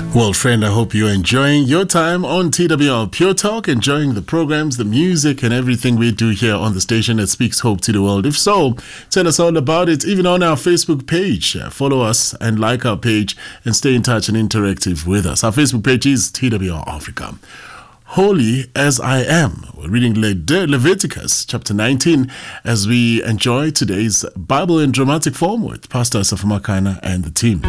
Well, friend, I hope you're enjoying your time on TWR Pure Talk, enjoying the programs, the music, and everything we do here on the station that speaks hope to the world. If so, tell us all about it, even on our Facebook page. Follow us and like our page and stay in touch and interactive with us. Our Facebook page is TWR Africa. Holy as I am. We're reading Leviticus chapter 19 as we enjoy today's Bible in dramatic form with Pastor Asafo Makana and the team.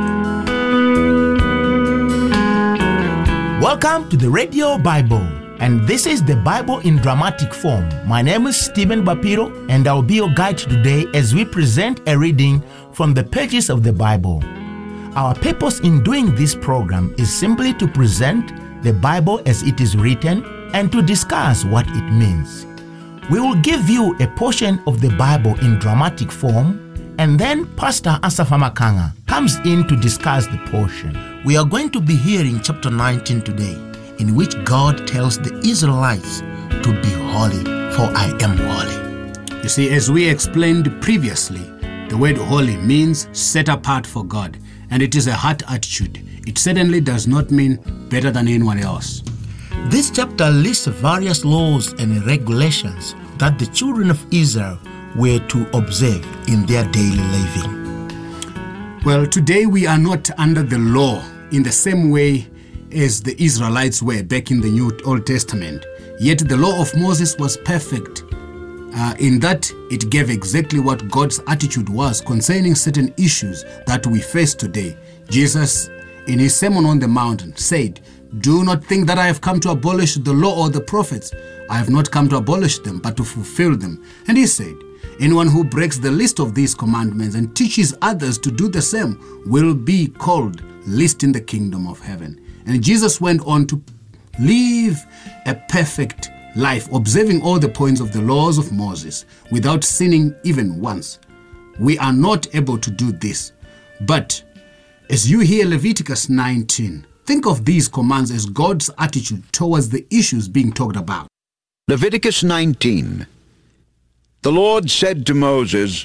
Welcome to the Radio Bible, and this is the Bible in dramatic form. My name is Stephen Bapiro, and I'll be your guide today as we present a reading from the pages of the Bible. Our purpose in doing this program is simply to present the Bible as it is written and to discuss what it means. We will give you a portion of the Bible in dramatic form, and then Pastor Asafo Makana comes in to discuss the portion. We are going to be hearing chapter 19 today, in which God tells the Israelites to be holy, for I am holy. You see, as we explained previously, the word holy means set apart for God, and it is a heart attitude. It certainly does not mean better than anyone else. This chapter lists various laws and regulations that the children of Israel were to observe in their daily living. Well, today we are not under the law in the same way as the Israelites were back in the Old Testament. Yet the law of Moses was perfect in that it gave exactly what God's attitude was concerning certain issues that we face today. Jesus, in his Sermon on the Mount, said, "Do not think that I have come to abolish the law or the prophets. I have not come to abolish them, but to fulfill them." And he said, "Anyone who breaks the least of these commandments and teaches others to do the same will be called least in the kingdom of heaven." And Jesus went on to live a perfect life, observing all the points of the laws of Moses without sinning even once. We are not able to do this. But as you hear Leviticus 19, think of these commands as God's attitude towards the issues being talked about. Leviticus 19. The Lord said to Moses,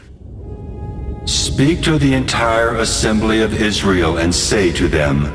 "Speak to the entire assembly of Israel and say to them,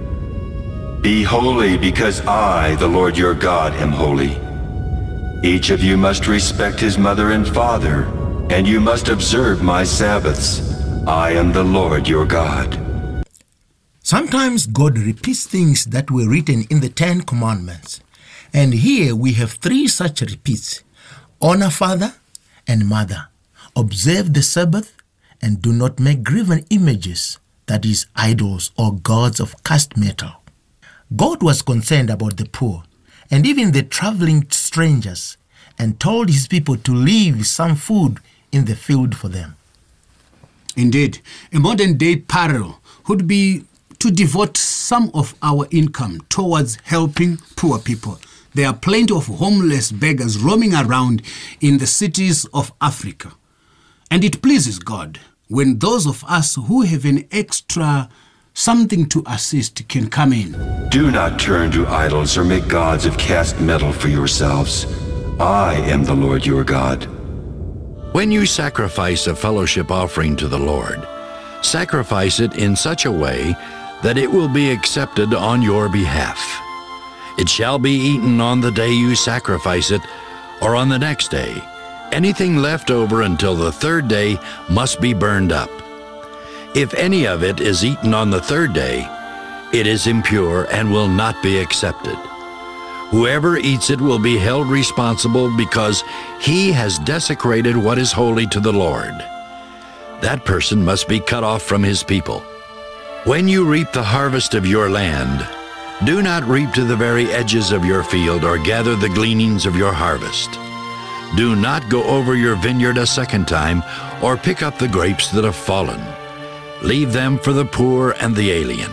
Be holy because I, the Lord your God, am holy. Each of you must respect his mother and father, and you must observe my Sabbaths. I am the Lord your God." Sometimes God repeats things that were written in the 10 Commandments. And here we have 3 such repeats. Honor father and mother. Observe the Sabbath, and do not make graven images, that is, idols or gods of cast metal. God was concerned about the poor and even the traveling strangers, and told his people to leave some food in the field for them. Indeed, a modern day parallel would be to devote some of our income towards helping poor people. There are plenty of homeless beggars roaming around in the cities of Africa. And it pleases God when those of us who have an extra something to assist can come in. Do not turn to idols or make gods of cast metal for yourselves. I am the Lord your God. When you sacrifice a fellowship offering to the Lord, sacrifice it in such a way that it will be accepted on your behalf. It shall be eaten on the day you sacrifice it, or on the next day. Anything left over until the 3rd day must be burned up. If any of it is eaten on the 3rd day, it is impure and will not be accepted. Whoever eats it will be held responsible because he has desecrated what is holy to the Lord. That person must be cut off from his people. When you reap the harvest of your land, do not reap to the very edges of your field or gather the gleanings of your harvest. Do not go over your vineyard a second time or pick up the grapes that have fallen. Leave them for the poor and the alien.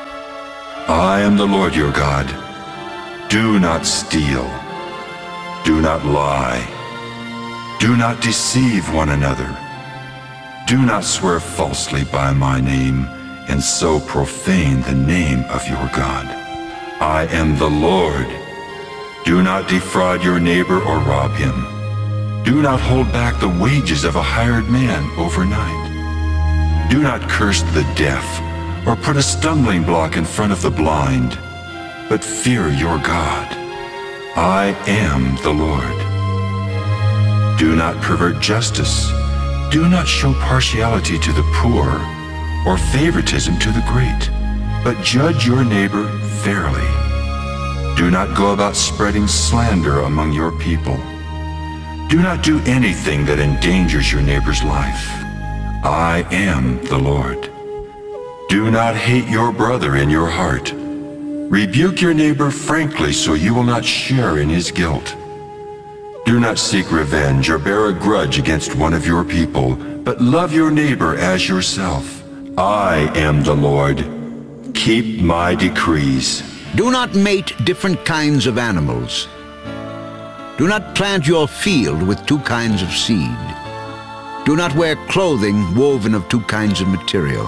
I am the Lord your God. Do not steal. Do not lie. Do not deceive one another. Do not swear falsely by my name and so profane the name of your God. I am the Lord. Do not defraud your neighbor or rob him. Do not hold back the wages of a hired man overnight. Do not curse the deaf or put a stumbling block in front of the blind, but fear your God. I am the Lord. Do not pervert justice. Do not show partiality to the poor or favoritism to the great, but judge your neighbor fairly. Do not go about spreading slander among your people. Do not do anything that endangers your neighbor's life. I am the Lord. Do not hate your brother in your heart. Rebuke your neighbor frankly so you will not share in his guilt. Do not seek revenge or bear a grudge against one of your people, but love your neighbor as yourself. I am the Lord. Keep my decrees. Do not mate different kinds of animals. Do not plant your field with two kinds of seed. Do not wear clothing woven of two kinds of material.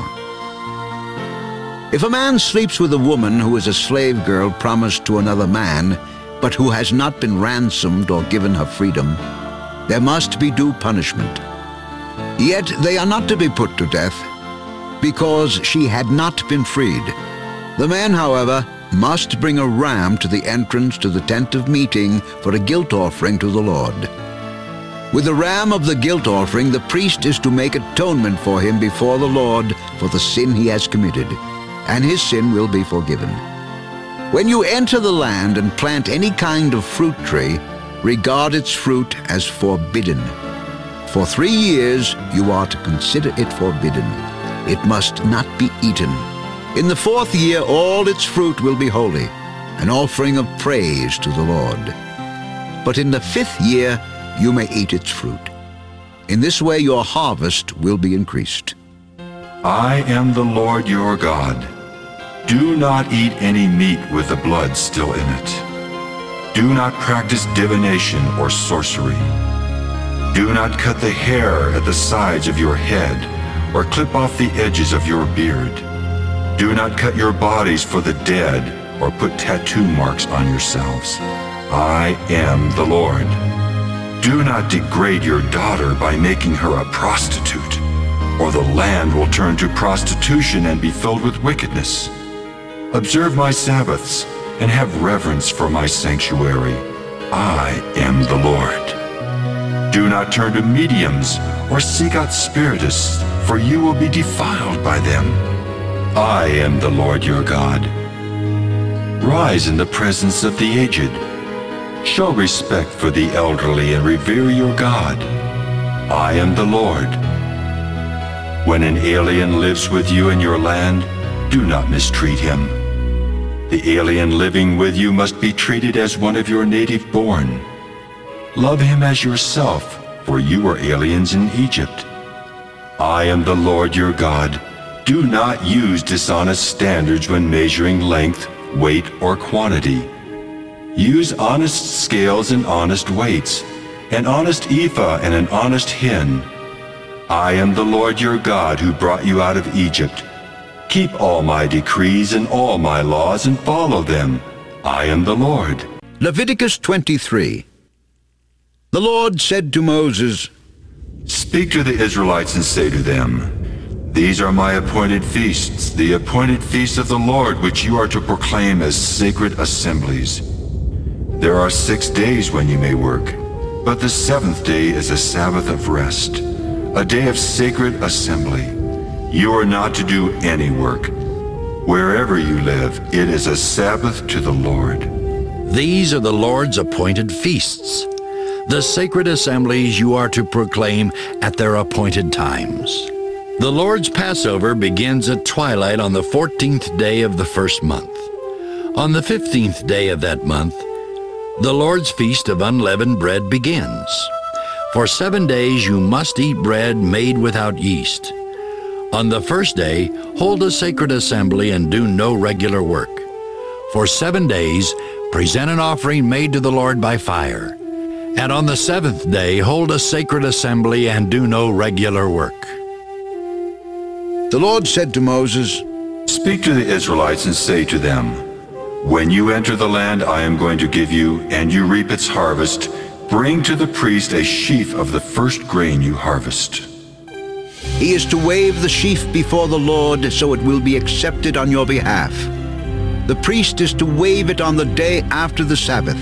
If a man sleeps with a woman who is a slave girl promised to another man, but who has not been ransomed or given her freedom, there must be due punishment. Yet they are not to be put to death, because she had not been freed. The man, however, must bring a ram to the entrance to the tent of meeting for a guilt offering to the Lord. With the ram of the guilt offering, the priest is to make atonement for him before the Lord for the sin he has committed, and his sin will be forgiven. When you enter the land and plant any kind of fruit tree, regard its fruit as forbidden. For 3 years you are to consider it forbidden. It must not be eaten. In the 4th year all its fruit will be holy, an offering of praise to the Lord. But in the 5th year you may eat its fruit. In this way your harvest will be increased. I am the Lord your God. Do not eat any meat with the blood still in it. Do not practice divination or sorcery. Do not cut the hair at the sides of your head or clip off the edges of your beard. Do not cut your bodies for the dead or put tattoo marks on yourselves. I am the Lord. Do not degrade your daughter by making her a prostitute, or the land will turn to prostitution and be filled with wickedness. Observe my Sabbaths and have reverence for my sanctuary. I am the Lord. Do not turn to mediums or seek out spiritists, for you will be defiled by them. I am the Lord your God. Rise in the presence of the aged. Show respect for the elderly and revere your God. I am the Lord. When an alien lives with you in your land, do not mistreat him. The alien living with you must be treated as one of your native born. Love him as yourself, for you were aliens in Egypt. I am the Lord your God. Do not use dishonest standards when measuring length, weight, or quantity. Use honest scales and honest weights, an honest ephah and an honest hin. I am the Lord your God who brought you out of Egypt. Keep all my decrees and all my laws and follow them. I am the Lord. Leviticus 23. The Lord said to Moses, Speak to the Israelites and say to them, These are my appointed feasts, the appointed feasts of the Lord, which you are to proclaim as sacred assemblies. There are 6 days when you may work, but the 7th day is a Sabbath of rest, a day of sacred assembly. You are not to do any work. Wherever you live, it is a Sabbath to the Lord. These are the Lord's appointed feasts, the sacred assemblies you are to proclaim at their appointed times. The Lord's Passover begins at twilight on the 14th day of the first month. On the 15th day of that month, the Lord's Feast of Unleavened Bread begins. For 7 days you must eat bread made without yeast. On the first day, hold a sacred assembly and do no regular work. For 7 days, present an offering made to the Lord by fire. And on the 7th day, hold a sacred assembly and do no regular work. The Lord said to Moses, Speak to the Israelites and say to them, When you enter the land I am going to give you, and you reap its harvest, bring to the priest a sheaf of the first grain you harvest. He is to wave the sheaf before the Lord, so it will be accepted on your behalf. The priest is to wave it on the day after the Sabbath.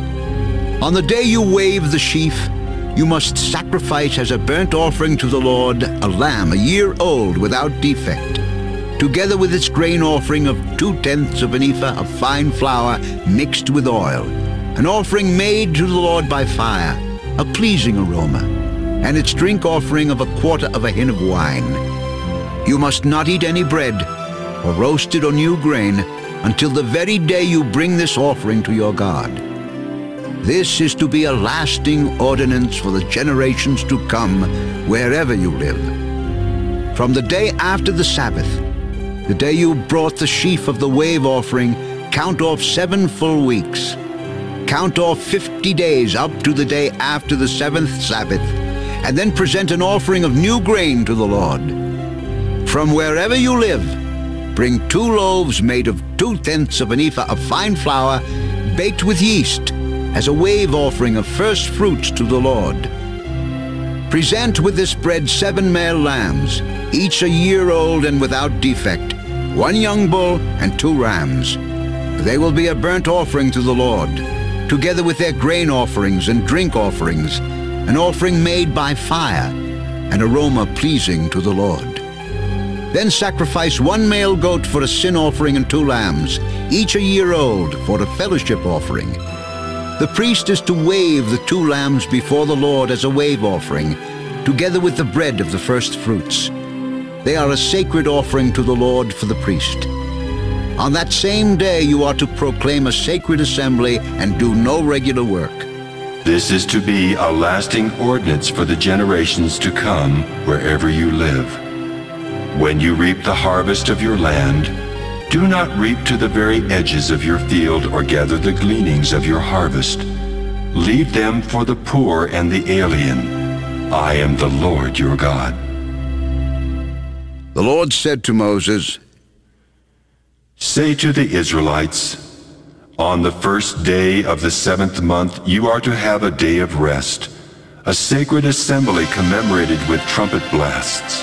On the day you wave the sheaf, you must sacrifice as a burnt offering to the Lord a lamb a year old without defect, together with its grain offering of 2/10 of an ephah of fine flour mixed with oil, an offering made to the Lord by fire, a pleasing aroma, and its drink offering of 1/4 of a hin of wine. You must not eat any bread, or roasted or new grain, until the very day you bring this offering to your God. This is to be a lasting ordinance for the generations to come, wherever you live. From the day after the Sabbath, the day you brought the sheaf of the wave offering, count off 7 full weeks. Count off 50 days up to the day after the 7th Sabbath, and then present an offering of new grain to the Lord. From wherever you live, bring 2 loaves made of 2/10 of an ephah of fine flour, baked with yeast, as a wave offering of first fruits to the Lord. Present with this bread 7 male lambs, each a year old and without defect, 1 young bull and 2 rams. They will be a burnt offering to the Lord, together with their grain offerings and drink offerings, an offering made by fire, an aroma pleasing to the Lord. Then sacrifice 1 male goat for a sin offering and 2 lambs, each a year old, for a fellowship offering. The priest is to wave the 2 lambs before the Lord as a wave offering, together with the bread of the first fruits. They are a sacred offering to the Lord for the priest. On that same day you are to proclaim a sacred assembly and do no regular work. This is to be a lasting ordinance for the generations to come, wherever you live. When you reap the harvest of your land, do not reap to the very edges of your field or gather the gleanings of your harvest. Leave them for the poor and the alien. I am the Lord your God. The Lord said to Moses, Say to the Israelites, on the first day of the 7th month you are to have a day of rest, a sacred assembly commemorated with trumpet blasts.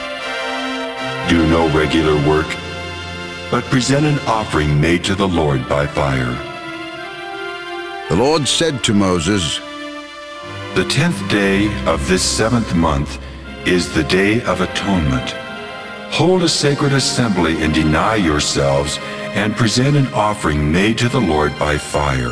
Do no regular work, but present an offering made to the Lord by fire. The Lord said to Moses, The 10th day of this 7th month is the Day of Atonement. Hold a sacred assembly and deny yourselves, and present an offering made to the Lord by fire.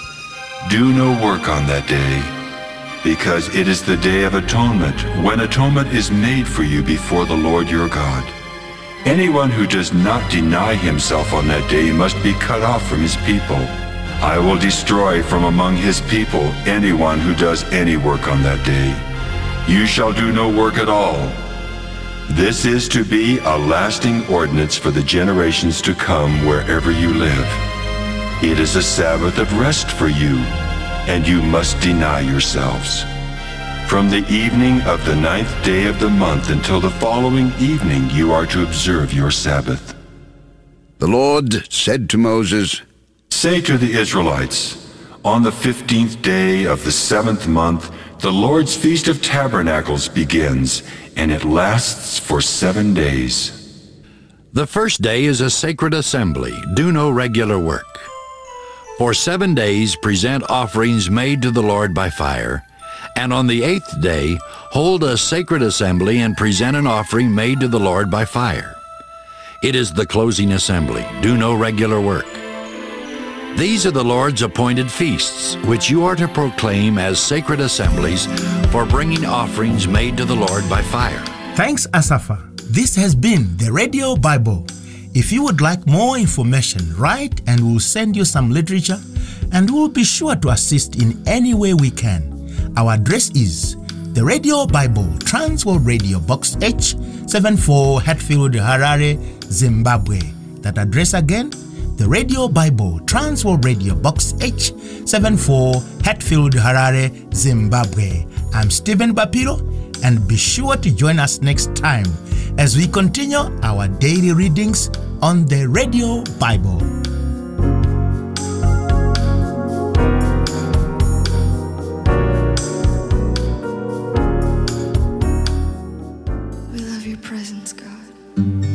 Do no work on that day, because it is the Day of Atonement, when atonement is made for you before the Lord your God. Anyone who does not deny himself on that day must be cut off from his people. I will destroy from among his people anyone who does any work on that day. You shall do no work at all. This is to be a lasting ordinance for the generations to come wherever you live. It is a Sabbath of rest for you, and you must deny yourselves. From the evening of the 9th day of the month until the following evening you are to observe your Sabbath. The Lord said to Moses, Say to the Israelites, on the 15th day of the 7th month, the Lord's Feast of Tabernacles begins, and it lasts for 7 days. The first day is a sacred assembly. Do no regular work. For 7 days present offerings made to the Lord by fire, and on the 8th day hold a sacred assembly and present an offering made to the Lord by fire. It is the closing assembly. Do no regular work. These are the Lord's appointed feasts, which you are to proclaim as sacred assemblies for bringing offerings made to the Lord by fire. Thanks, Asafa. This has been the Radio Bible. If you would like more information, write and we'll send you some literature, and we'll be sure to assist in any way we can. Our address is the Radio Bible, Transworld Radio, Box H, 74 Hatfield, Harare, Zimbabwe. That address again, the Radio Bible, Transworld Radio, Box H, 74 Hatfield, Harare, Zimbabwe. I'm Stephen Bapiro, and be sure to join us next time as we continue our daily readings on the Radio Bible.